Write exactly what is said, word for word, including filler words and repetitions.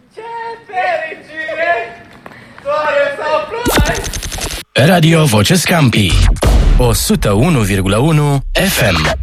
Ce fericire! Soare sau ploi! Radio Voce Scampii o sută unu virgulă unu F M.